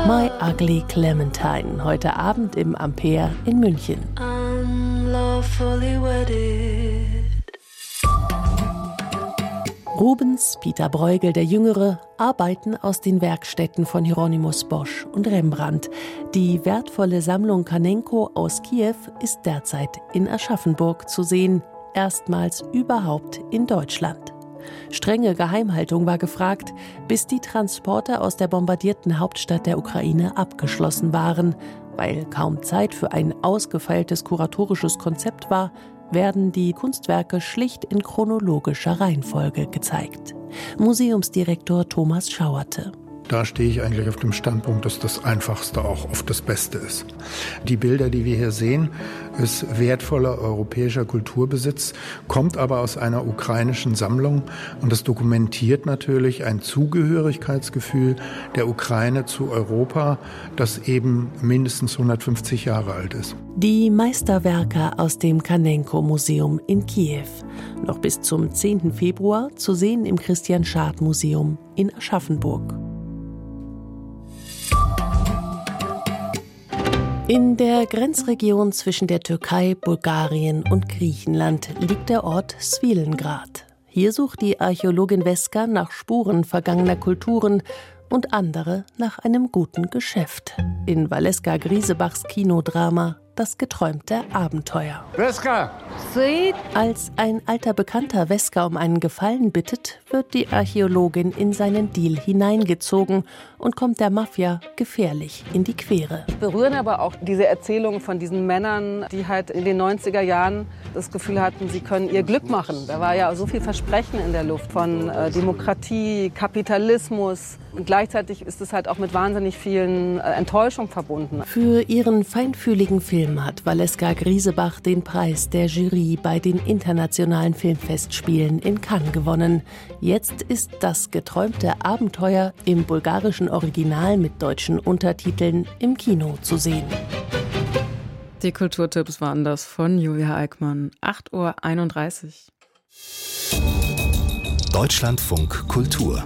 My Ugly Clementine, heute Abend im Ampere in München. Rubens, Peter Bruegel der Jüngere, arbeiten aus den Werkstätten von Hieronymus Bosch und Rembrandt. Die wertvolle Sammlung Kanenko aus Kiew ist derzeit in Aschaffenburg zu sehen, erstmals überhaupt in Deutschland. Strenge Geheimhaltung war gefragt, bis die Transporte aus der bombardierten Hauptstadt der Ukraine abgeschlossen waren. Weil kaum Zeit für ein ausgefeiltes kuratorisches Konzept war, werden die Kunstwerke schlicht in chronologischer Reihenfolge gezeigt. Museumsdirektor Thomas Schauerte. Da stehe ich eigentlich auf dem Standpunkt, dass das Einfachste auch oft das Beste ist. Die Bilder, die wir hier sehen, ist wertvoller europäischer Kulturbesitz, kommt aber aus einer ukrainischen Sammlung und das dokumentiert natürlich ein Zugehörigkeitsgefühl der Ukraine zu Europa, das eben mindestens 150 Jahre alt ist. Die Meisterwerke aus dem Kanenko-Museum in Kiew. Noch bis zum 10. Februar zu sehen im Christian-Schad-Museum in Aschaffenburg. In der Grenzregion zwischen der Türkei, Bulgarien und Griechenland liegt der Ort Svilengrad. Hier sucht die Archäologin Veska nach Spuren vergangener Kulturen und andere nach einem guten Geschäft. In Valeska Griesebachs Kinodrama Das geträumte Abenteuer. Veska! Als ein alter Bekannter Veska um einen Gefallen bittet, wird die Archäologin in seinen Deal hineingezogen und kommt der Mafia gefährlich in die Quere. Berühren aber auch diese Erzählungen von diesen Männern, die halt in den 90er Jahren das Gefühl hatten, sie können ihr Glück machen. Da war ja so viel Versprechen in der Luft von Demokratie, Kapitalismus. Und gleichzeitig ist es halt auch mit wahnsinnig vielen Enttäuschungen verbunden. Für ihren feinfühligen Film hat Valeska Griesebach den Preis der Jury bei den internationalen Filmfestspielen in Cannes gewonnen. Jetzt ist das geträumte Abenteuer im bulgarischen Original mit deutschen Untertiteln im Kino zu sehen. Die Kulturtipps waren das von Julia Eickmann. 8:31 Uhr. Deutschlandfunk Kultur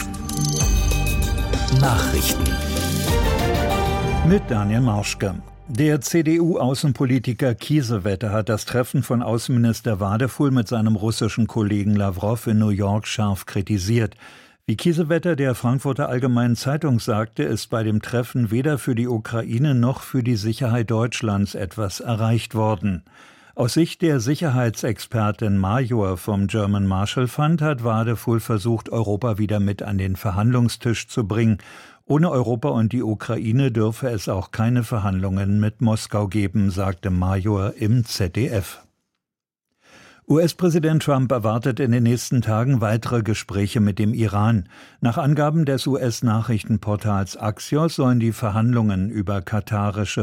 Nachrichten mit Daniel Marschke. Der CDU-Außenpolitiker Kiesewetter hat das Treffen von Außenminister Wadefuhl mit seinem russischen Kollegen Lawrow in New York scharf kritisiert. Wie Kiesewetter der Frankfurter Allgemeinen Zeitung sagte, ist bei dem Treffen weder für die Ukraine noch für die Sicherheit Deutschlands etwas erreicht worden. Aus Sicht der Sicherheitsexpertin Major vom German Marshall Fund hat Wadefuhl versucht, Europa wieder mit an den Verhandlungstisch zu bringen. Ohne Europa und die Ukraine dürfe es auch keine Verhandlungen mit Moskau geben, sagte Major im ZDF. US-Präsident Trump erwartet in den nächsten Tagen weitere Gespräche mit dem Iran. Nach Angaben des US-Nachrichtenportals Axios sollen die Verhandlungen über katarische